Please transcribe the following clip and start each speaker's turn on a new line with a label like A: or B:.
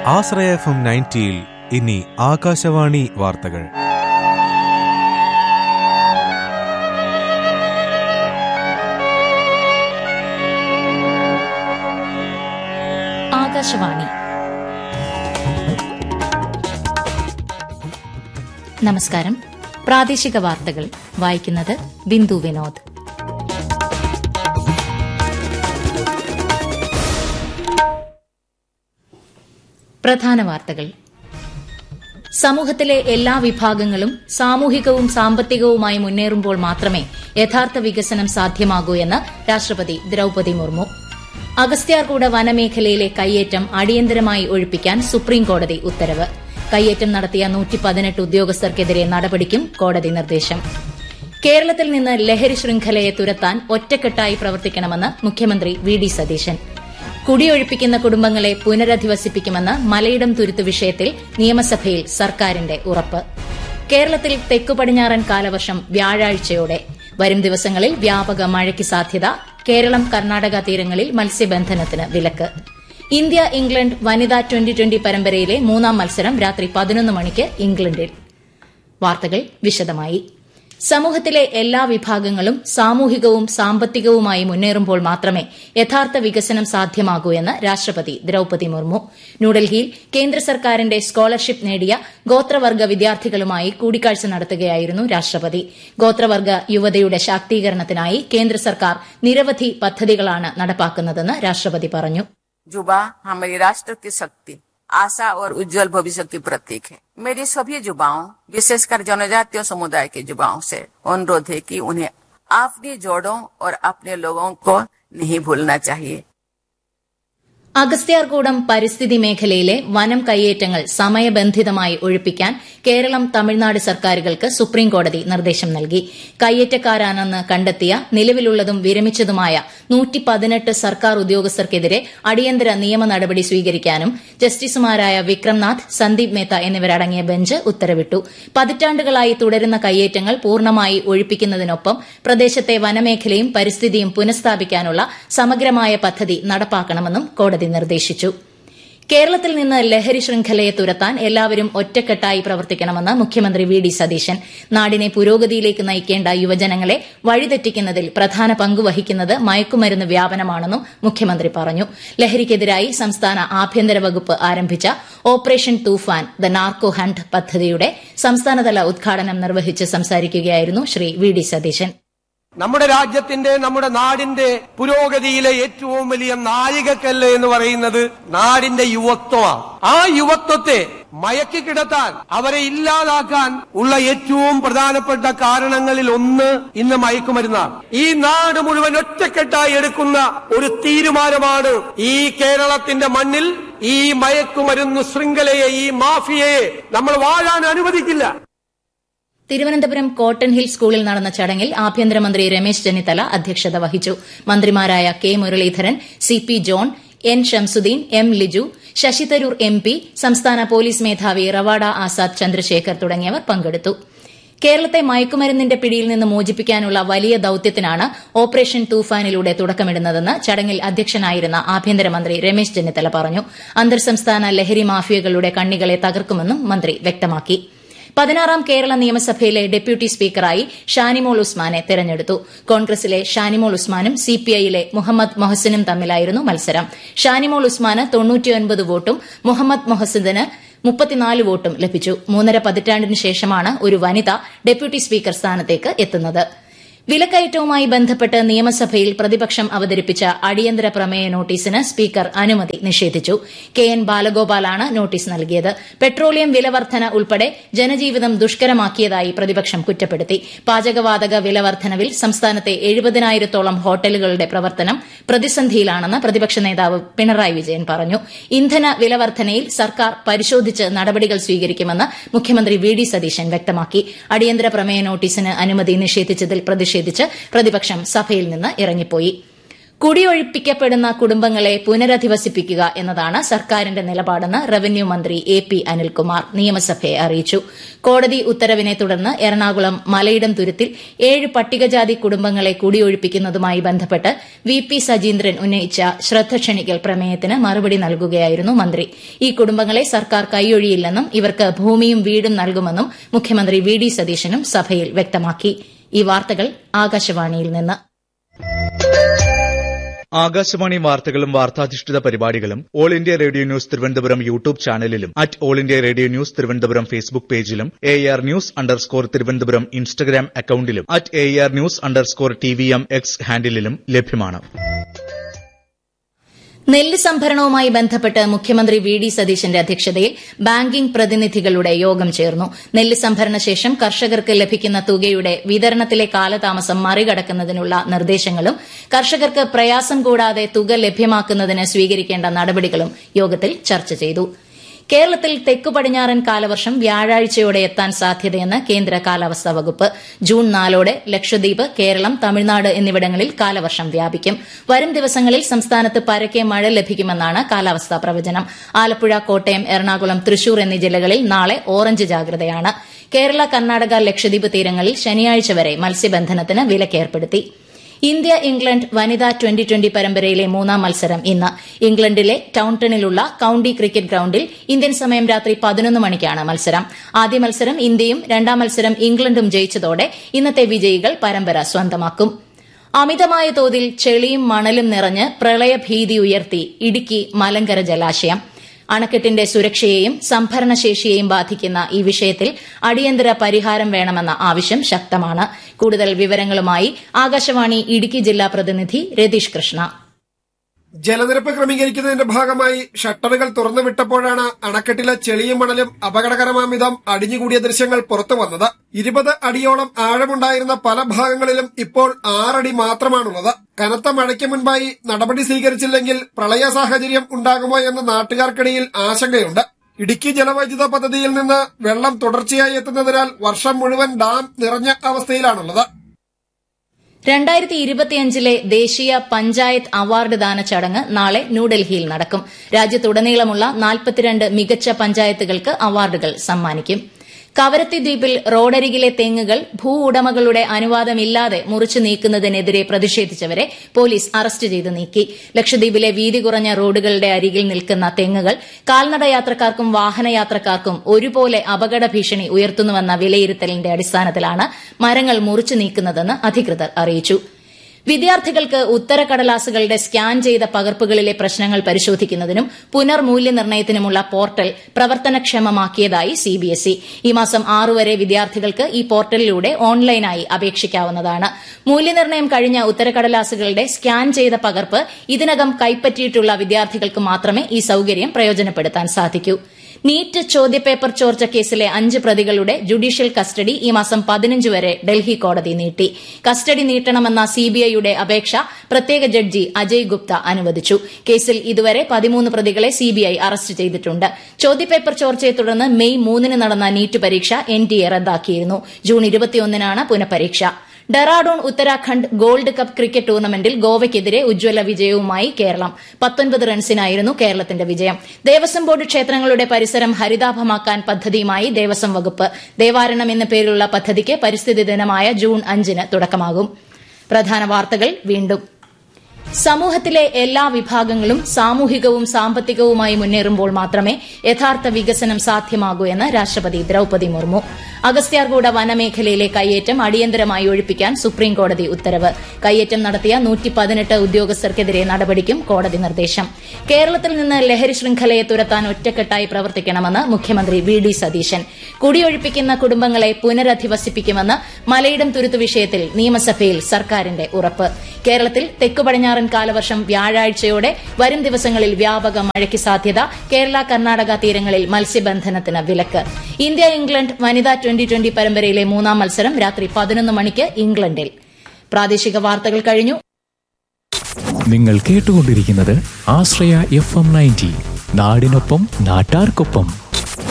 A: ആശ്രയ FM 90-ൽ ഇനി ആകാശവാണി വാർത്തകൾ.
B: ആകാശവാണി. നമസ്കാരം. പ്രാദേശിക വാർത്തകൾ വായിക്കുന്നത് ബിന്ദു വിനോദ്. പ്രധാന വാർത്തകൾ. സമൂഹത്തിലെ എല്ലാ വിഭാഗങ്ങളും സാമൂഹികവും സാമ്പത്തികവുമായി മുന്നേറുമ്പോൾ മാത്രമേ യഥാർത്ഥ വികസനം സാധ്യമാകൂ എന്ന് രാഷ്ട്രപതി ദ്രൌപദി മുർമു. അഗസ്ത്യാർകൂട വനമേഖലയിലെ കയ്യേറ്റം അടിയന്തരമായി ഒഴിപ്പിക്കാൻ സുപ്രീംകോടതി ഉത്തരവ്. കയ്യേറ്റം നടത്തിയ 118 ഉദ്യോഗസ്ഥർക്കെതിരെ നടപടിക്കും കോടതി നിർദ്ദേശം. കേരളത്തിൽ നിന്ന് ലഹരി ശൃംഖലയെ തുരത്താൻ ഒറ്റക്കെട്ടായി പ്രവർത്തിക്കണമെന്ന് മുഖ്യമന്ത്രി വി ഡി സതീശൻ. കുടിയൊഴിപ്പിക്കുന്ന കുടുംബങ്ങളെ പുനരധിവസിപ്പിക്കുമെന്ന് മലയിടം തുരുത്ത് വിഷയത്തിൽ നിയമസഭയിൽ സർക്കാരിന്റെ ഉറപ്പ്. കേരളത്തിൽ തെക്കുപടിഞ്ഞാറൻ കാലവർഷം വ്യാഴാഴ്ചയോടെ. വരും ദിവസങ്ങളിൽ വ്യാപക മഴയ്ക്ക് സാധ്യത. കേരളം കർണാടക തീരങ്ങളിൽ മത്സ്യബന്ധനത്തിന് വിലക്ക്. ഇന്ത്യ ഇംഗ്ലണ്ട് വനിതാ 2020 പരമ്പരയിലെ മൂന്നാം മത്സരം രാത്രി 11 മണിക്ക് ഇംഗ്ലണ്ടിൽ. വാർത്തകൾ വിശദമായി. സമൂഹത്തിലെ എല്ലാ വിഭാഗങ്ങളും സാമൂഹികവും സാമ്പത്തികവുമായി മുന്നേറുമ്പോൾ മാത്രമേ യഥാർത്ഥ വികസനം സാധ്യമാകൂ എന്ന് രാഷ്ട്രപതി ദ്രൌപദി മുർമു. ന്യൂഡൽഹിയിൽ കേന്ദ്ര സർക്കാരിന്റെ സ്കോളർഷിപ്പ് നേടിയ ഗോത്രവർഗ്ഗ വിദ്യാർത്ഥികളുമായി കൂടിക്കാഴ്ച നടത്തുകയായിരുന്നു രാഷ്ട്രപതി. ഗോത്രവർഗ്ഗ യുവതയുടെ ശാക്തീകരണത്തിനായി കേന്ദ്ര സർക്കാർ നിരവധി പദ്ധതികളാണ് നടപ്പാക്കുന്നതെന്ന് രാഷ്ട്രപതി പറഞ്ഞു.
C: युवा हमारी राष्ट्र की शक्ति, आशा और उज्जवल भविष्य की प्रतीक है. मेरी सभी युवाओं, विशेषकर जनजातीय समुदाय के युवाओं से अनुरोध है कि उन्हें अपनी जड़ों और अपने लोगों को नहीं भूलना चाहिए.
B: അഗസ്ത്യാർകൂടം പരിസ്ഥിതി മേഖലയിലെ വനം കയ്യേറ്റങ്ങൾ സമയബന്ധിതമായി ഒഴിപ്പിക്കാൻ കേരളം തമിഴ്നാട് സർക്കാരുകൾക്ക് സുപ്രീംകോടതി നിർദ്ദേശം നൽകി. കയ്യേറ്റക്കാരാണെന്ന് കണ്ടെത്തിയ നിലവിലുള്ളതും വിരമിച്ചതുമായ 118 സർക്കാർ ഉദ്യോഗസ്ഥർക്കെതിരെ അടിയന്തര നിയമ നടപടി സ്വീകരിക്കാനും ജസ്റ്റിസുമാരായ വിക്രംനാഥ്, സന്ദീപ് മേത്ത എന്നിവരടങ്ങിയ ബെഞ്ച് ഉത്തരവിട്ടു. പതിറ്റാണ്ടുകളായി തുടരുന്ന കയ്യേറ്റങ്ങൾ പൂർണ്ണമായി ഒഴിപ്പിക്കുന്നതിനൊപ്പം പ്രദേശത്തെ വനമേഖലയും പരിസ്ഥിതിയും പുനഃസ്ഥാപിക്കാനുള്ള സമഗ്രമായ പദ്ധതി നടപ്പാക്കണമെന്നും കോടതി നിർദ്ദേശിച്ചു. കേരളത്തിൽ നിന്ന് ലഹരി ശൃംഖലയെ തുരത്താൻ എല്ലാവരും ഒറ്റക്കെട്ടായി പ്രവർത്തിക്കണമെന്ന് മുഖ്യമന്ത്രി വി ഡി സതീശൻ. നാടിനെ പുരോഗതിയിലേക്ക് നയിക്കേണ്ട യുവജനങ്ങളെ വഴിതെറ്റിക്കുന്നതിൽ പ്രധാന പങ്കുവഹിക്കുന്നത് മയക്കുമരുന്ന് വ്യാപനമാണെന്നും മുഖ്യമന്ത്രി പറഞ്ഞു. ലഹരിക്കെതിരായി സംസ്ഥാന ആഭ്യന്തര വകുപ്പ് ആരംഭിച്ച operation Toofan the narco hunt പദ്ധതിയുടെ സംസ്ഥാനതല ഉദ്ഘാടനം നിർവഹിച്ച് സംസാരിക്കുകയായിരുന്നു ശ്രീ വി ഡി സതീശൻ.
D: നമ്മുടെ രാജ്യത്തിന്റെ, നമ്മുടെ നാടിന്റെ പുരോഗതിയിലെ ഏറ്റവും വലിയ നാഴികക്കല്ല് എന്ന് പറയുന്നത് നാടിന്റെ യുവത്വമാണ്. ആ യുവത്വത്തെ മയക്കി കിടത്താൻ, അവരെ ഇല്ലാതാക്കാൻ ഉള്ള ഏറ്റവും പ്രധാനപ്പെട്ട കാരണങ്ങളിൽ ഒന്ന് ഇന്ന് മയക്കുമരുന്നാണ്. ഈ നാട് മുഴുവൻ ഒറ്റക്കെട്ടായി എടുക്കുന്ന ഒരു തീരുമാനമാണ് ഈ കേരളത്തിന്റെ മണ്ണിൽ ഈ മയക്കുമരുന്ന് ശൃംഖലയെ, ഈ മാഫിയയെ നമ്മൾ വാഴാൻ അനുവദിക്കില്ല.
B: തിരുവനന്തപുരം കോട്ടൺ ഹിൽ സ്കൂളിൽ നടന്ന ചടങ്ങിൽ ആഭ്യന്തരമന്ത്രി രമേശ് ചെന്നിത്തല അധ്യക്ഷത വഹിച്ചു. മന്ത്രിമാരായ K Muraleedharan, C P John, N Shamsuddin, M Liju, Sasi Tharoor MP, സംസ്ഥാന പോലീസ് മേധാവി റവാഡ ആസാദ് ചന്ദ്രശേഖർ തുടങ്ങിയവർ പങ്കെടുത്തു. കേരളത്തെ മയക്കുമരുന്നിന്റെ പിടിയിൽ നിന്ന് മോചിപ്പിക്കാനുള്ള വലിയ ദൌത്യത്തിനാണ് ഓപ്പറേഷൻ തൂഫാനിലൂടെ തുടക്കമിടുന്നതെന്ന് ചടങ്ങിൽ അധ്യക്ഷനായിരുന്ന ആഭ്യന്തരമന്ത്രി രമേശ് ചെന്നിത്തല പറഞ്ഞു. അന്തർസംസ്ഥാന ലഹരി മാഫിയകളുടെ കണ്ണികളെ തകർക്കുമെന്നും മന്ത്രി വ്യക്തമാക്കി. 16ാം കേരള നിയമസഭയിലെ ഡെപ്യൂട്ടി സ്പീക്കറായി ഷാനിമോൾ ഉസ്മാനെ തെരഞ്ഞെടുത്തു. കോൺഗ്രസിലെ ഷാനിമോൾ ഉസ്മാനും CPIയിലെ മുഹമ്മദ് മൊഹസിനും തമ്മിലായിരുന്നു മത്സരം. ഷാനിമോൾ ഉസ്മാന് 99 വോട്ടും മുഹമ്മദ് മൊഹസിന് 34 വോട്ടും ലഭിച്ചു. 3.5 പതിറ്റാണ്ടിന് ശേഷമാണ് ഒരു വനിത ഡെപ്യൂട്ടി സ്പീക്കർ സ്ഥാനത്തേക്ക് എത്തുന്നത്. വിലക്കയറ്റവുമായി ബന്ധപ്പെട്ട് നിയമസഭയിൽ പ്രതിപക്ഷം അവതരിപ്പിച്ച അടിയന്തര പ്രമേയ നോട്ടീസിന് സ്പീക്കർ അനുമതി നിഷേധിച്ചു. KN ബാലഗോപാലാണ് നോട്ടീസ് നൽകിയത്. പെട്രോളിയം വിലവർദ്ധന ഉൾപ്പെടെ ജനജീവിതം ദുഷ്കരമാക്കിയതായി പ്രതിപക്ഷം കുറ്റപ്പെടുത്തി. പാചകവാതക വിലവർദ്ധനവിൽ സംസ്ഥാനത്തെ 70,000-ത്തോളം ഹോട്ടലുകളുടെ പ്രവർത്തനം പ്രതിസന്ധിയിലാണെന്ന് പ്രതിപക്ഷ നേതാവ് പിണറായി വിജയൻ പറഞ്ഞു. ഇന്ധന വിലവർദ്ധനയിൽ സർക്കാർ പരിശോധിച്ച് നടപടികൾ സ്വീകരിക്കുമെന്ന് മുഖ്യമന്ത്രി വി ഡി സതീശൻ വ്യക്തമാക്കി. അടിയന്തര പ്രമേയ നോട്ടീസിന് അനുമതി നിഷേധിച്ചതിൽ പ്രതിഷേധിച്ച് പ്രതിപക്ഷം സഭയിൽ നിന്ന് ഇറങ്ങിപ്പോയി. കുടിയൊഴിപ്പിക്കപ്പെടുന്ന കുടുംബങ്ങളെ പുനരധിവസിപ്പിക്കുക എന്നതാണ് സർക്കാരിന്റെ നിലപാടെന്ന് റവന്യൂ മന്ത്രി എ.പി. അനിൽകുമാർ നിയമസഭയെ അറിയിച്ചു. കോടതി ഉത്തരവിനെ തുടർന്ന് എറണാകുളം മലയിടം തുരുത്തിൽ 7 പട്ടികജാതി കുടുംബങ്ങളെ കുടിയൊഴിപ്പിക്കുന്നതുമായി ബന്ധപ്പെട്ട് വി.പി. സജീന്ദ്രൻ ഉന്നയിച്ച ശ്രദ്ധ ക്ഷണിക്കൽ പ്രമേയത്തിന് മറുപടി നൽകുകയായിരുന്നു മന്ത്രി. ഈ കുടുംബങ്ങളെ സർക്കാർ കൈയൊഴിയില്ലെന്നും ഇവർക്ക് ഭൂമിയും വീടും നൽകുമെന്നും മുഖ്യമന്ത്രി വി.ഡി. സതീശനും സഭയിൽ വ്യക്തമാക്കി. ഈ വാർത്തകൾ ആകാശവാണിയിൽ നിന്ന്.
E: ആകാശവാണി വാർത്തകളും വാർത്താധിഷ്ഠിത പരിപാടികളും all India radio news Thiruvananthapuram YouTube ചാനലിലും @all India radio news Thiruvananthapuram Facebook പേജിലും AR News_ തിരുവനന്തപുരം ഇൻസ്റ്റഗ്രാം അക്കൌണ്ടിലും @AR News_TVM X ഹാൻഡിലും ലഭ്യമാണ്.
B: നെല്ല് സംഭരണവുമായി ബന്ധപ്പെട്ട് മുഖ്യമന്ത്രി വി.ഡി. സതീശന്റെ അധ്യക്ഷതയിൽ ബാങ്കിംഗ് പ്രതിനിധികളുടെ യോഗം ചേർന്നു. നെല്ല് സംഭരണ ശേഷം കർഷകർക്ക് ലഭിക്കുന്ന തുകയുടെ വിതരണത്തിലെ കാലതാമസം മറികടക്കുന്നതിനുള്ള നിർദ്ദേശങ്ങളും കർഷകർക്ക് പ്രയാസം കൂടാതെ തുക ലഭ്യമാക്കുന്നതിന് സ്വീകരിക്കേണ്ട നടപടികളും യോഗത്തിൽ ചർച്ച ചെയ്തു. കേരളത്തിൽ തെക്കു പടിഞ്ഞാറൻ കാലവർഷം വ്യാഴാഴ്ചയോടെ എത്താൻ സാധ്യതയെന്ന് കേന്ദ്ര കാലാവസ്ഥാ വകുപ്പ്. ജൂൺ 4 ലക്ഷദ്വീപ്, കേരളം, തമിഴ്നാട് എന്നിവിടങ്ങളിൽ കാലവർഷം വ്യാപിക്കും. വരും ദിവസങ്ങളിൽ സംസ്ഥാനത്ത് പരക്കെ മഴ ലഭിക്കുമെന്നാണ് കാലാവസ്ഥാ പ്രവചനം. ആലപ്പുഴ, കോട്ടയം, എറണാകുളം, തൃശൂർ എന്നീ ജില്ലകളിൽ നാളെ ഓറഞ്ച് ജാഗ്രതയാണ്. കേരള, കർണാടക, ലക്ഷദ്വീപ് തീരങ്ങളിൽ ശനിയാഴ്ച വരെ മത്സ്യബന്ധനത്തിന് വിലക്കേർപ്പെടുത്തി. ഇന്ത്യ ഇംഗ്ലണ്ട് വനിതാ 2020 പരമ്പരയിലെ 3ാം മത്സരം ഇന്ന്. ഇംഗ്ലണ്ടിലെ ടൌൺടണിലുള്ള കൌണ്ടി ക്രിക്കറ്റ് ഗ്രൌണ്ടിൽ ഇന്ത്യൻ സമയം രാത്രി 11 മണിക്കാണ് മത്സരം. ആദ്യ മത്സരം ഇന്ത്യയും 2ാം മത്സരം ഇംഗ്ലണ്ടും ജയിച്ചതോടെ ഇന്നത്തെ വിജയികൾ പരമ്പര സ്വന്തമാക്കും. അമിതമായ തോതിൽ ചെളിയും മണലും നിറഞ്ഞ് പ്രളയഭീതി ഉയർത്തി ഇടുക്കി മലങ്കര ജലാശയം. അണക്കെട്ടിന്റെ സുരക്ഷയെയും സംഭരണശേഷിയെയും ബാധിക്കുന്ന ഈ വിഷയത്തിൽ അടിയന്തര പരിഹാരം വേണമെന്ന ആവശ്യം ശക്തമാണ്. കൂടുതൽ വിവരങ്ങളുമായി ആകാശവാണി ഇടുക്കി ജില്ലാ പ്രതിനിധി രതീഷ് കൃഷ്ണ.
D: ജലനിരപ്പ് ക്രമീകരിക്കുന്നതിന്റെ ഭാഗമായി ഷട്ടറുകൾ തുറന്നുവിട്ടപ്പോഴാണ് അണക്കെട്ടിലെ ചെളിയും മണലും അപകടകരമാംവിധം അടിഞ്ഞുകൂടിയ ദൃശ്യങ്ങൾ പുറത്തുവന്നത്. 20 അടിയോളം ആഴമുണ്ടായിരുന്ന പല ഭാഗങ്ങളിലും ഇപ്പോൾ 6 അടി മാത്രമാണുള്ളത്. കനത്ത മഴയ്ക്ക് മുൻപായി നടപടി സ്വീകരിച്ചില്ലെങ്കിൽ പ്രളയ സാഹചര്യം ഉണ്ടാകുമോ എന്ന് നാട്ടുകാർക്കിടയിൽ ആശങ്കയുണ്ട്. ഇടുക്കി ജലവൈദ്യുത പദ്ധതിയിൽ നിന്ന് വെള്ളം തുടർച്ചയായി എത്തുന്നതിനാൽ വർഷം മുഴുവൻ ഡാം നിറഞ്ഞ അവസ്ഥയിലാണുള്ളത്.
B: 2025 ദേശീയ പഞ്ചായത്ത് അവാർഡ് ദാന ചടങ്ങ് നാളെ ന്യൂഡൽഹിയിൽ നടക്കും. രാജ്യത്തുടനീളമുള്ള 42 മികച്ച പഞ്ചായത്തുകൾക്ക് അവാർഡുകൾ സമ്മാനിക്കും. കവരത്തി ദ്വീപിൽ റോഡരികിലെ തെങ്ങുകൾ ഭൂവുടമകളുടെ അനുവാദമില്ലാതെ മുറിച്ചു നീക്കുന്നതിനെതിരെ പ്രതിഷേധിച്ചവരെ പോലീസ് അറസ്റ്റ് ചെയ്ത് നീക്കി. ലക്ഷദ്വീപിലെ വീതി കുറഞ്ഞ റോഡുകളുടെ അരികിൽ നിൽക്കുന്ന തെങ്ങുകൾ കാൽനട യാത്രക്കാർക്കും വാഹനയാത്രക്കാർക്കും ഒരുപോലെ അപകട ഭീഷണി ഉയർത്തുന്നുവെന്ന വിലയിരുത്തലിന്റെ അടിസ്ഥാനത്തിലാണ് മരങ്ങൾ മുറിച്ചു നീക്കുന്നതെന്ന് അധികൃതർ അറിയിച്ചു. വിദ്യാർത്ഥികൾക്ക് ഉത്തരക്കടലാസുകളുടെ സ്കാൻ ചെയ്ത പകർപ്പുകളിലെ പ്രശ്നങ്ങൾ പരിശോധിക്കുന്നതിനും പുനർമൂല്യനിർണ്ണയത്തിനുമുള്ള പോർട്ടൽ പ്രവർത്തനക്ഷമമാക്കിയതായി CBSE. ഈ മാസം 6 വരെ വിദ്യാർത്ഥികൾക്ക് ഈ പോർട്ടലിലൂടെ ഓൺലൈനായി അപേക്ഷിക്കാവുന്നതാണ്. മൂല്യനിർണ്ണയം കഴിഞ്ഞ ഉത്തരക്കടലാസുകളുടെ സ്കാൻ ചെയ്ത പകർപ്പ് ഇതിനകം കൈപ്പറ്റിയിട്ടുള്ള വിദ്യാർത്ഥികൾക്ക് മാത്രമേ ഈ സൌകര്യം പ്രയോജനപ്പെടുത്താൻ സാധിക്കൂ. നീറ്റ് ചോദ്യപേപ്പർ ചോർച്ച കേസിലെ 5 പ്രതികളുടെ ജുഡീഷ്യൽ കസ്റ്റഡി ഈ മാസം 15 വരെ ഡൽഹി കോടതി നീട്ടി. കസ്റ്റഡി നീട്ടണമെന്ന CBIയുടെ അപേക്ഷ പ്രത്യേക ജഡ്ജി അജയ് ഗുപ്ത അനുവദിച്ചു. കേസിൽ ഇതുവരെ 13 പ്രതികളെ CBI അറസ്റ്റ് ചെയ്തിട്ടുണ്ട്. ചോദ്യപേപ്പർ ചോർച്ചയെ തുടർന്ന് മെയ് 3 നടന്ന നീറ്റ് പരീക്ഷ NTA റദ്ദാക്കിയിരുന്നു. June 21 പുനഃപരീക്ഷ. Dehradun Uttarakhand gold cup cricket ടൂർണമെന്റിൽ ഗോവയ്ക്കെതിരെ ഉജ്ജ്വല വിജയവുമായി കേരളം. 19 റൺസിനായിരുന്നു കേരളത്തിന്റെ വിജയം. ദേവസ്വം ബോർഡ് ക്ഷേത്രങ്ങളുടെ പരിസരം ഹരിതാഭമാക്കാൻ പദ്ധതിയുമായി ദേവസ്വം വകുപ്പ്. ദേവാരണം എന്ന പേരിലുള്ള പദ്ധതിക്ക് പരിസ്ഥിതി ദിനമായ ജൂൺ 5 തുടക്കമാകും. പ്രധാന വാർത്തകൾ വീണ്ടും. സമൂഹത്തിലെ എല്ലാ വിഭാഗങ്ങളും സാമൂഹികവും സാമ്പത്തികവുമായി മുന്നേറുമ്പോൾ മാത്രമേ യഥാർത്ഥ വികസനം സാധ്യമാകൂ എന്ന് രാഷ്ട്രപതി ദ്രൌപദി മുർമു. അഗസ്ത്യാർകൂട വനമേഖലയിലെ കയ്യേറ്റം അടിയന്തരമായി ഒഴിപ്പിക്കാൻ സുപ്രീംകോടതി ഉത്തരവ്. കയ്യേറ്റം നടത്തിയ 118 ഉദ്യോഗസ്ഥർക്കെതിരെ നടപടിക്കും കോടതി നിർദ്ദേശം. കേരളത്തിൽ നിന്ന് ലഹരി ശൃംഖലയെ തുരത്താൻ ഒറ്റക്കെട്ടായി പ്രവർത്തിക്കണമെന്ന് മുഖ്യമന്ത്രി വി.ഡി. സതീശൻ. കുടിയൊഴിപ്പിക്കുന്ന കുടുംബങ്ങളെ പുനരധിവസിപ്പിക്കുമെന്ന് മലയിടം തുരുത്ത് വിഷയത്തിൽ നിയമസഭയിൽ സർക്കാരിന്റെ ഉറപ്പ്. കേരളത്തിൽ തെക്കു പടിഞ്ഞാറൻ കാലവർഷം വ്യാഴാഴ്ചയോടെ വരും ദിവസങ്ങളിൽ വ്യാപക മഴയ്ക്ക് സാധ്യത. കേരള, കർണാടക തീരങ്ങളിൽ മത്സ്യബന്ധനത്തിന് വിലക്ക്. ഇന്ത്യ ഇംഗ്ലണ്ട് വനിതാ 2020 പരമ്പരയിലെ 3ാം മത്സരം രാത്രി 11 മണിക്ക് ഇംഗ്ലണ്ടിൽ. പ്രാദേശിക വാർത്തകൾ കഴിഞ്ഞു.
F: നിങ്ങൾ കേട്ടുകൊണ്ടിരിക്കുന്നത് ആശ്രയ FM 90. നാടിനൊപ്പം നാട്ടാർക്കൊപ്പം.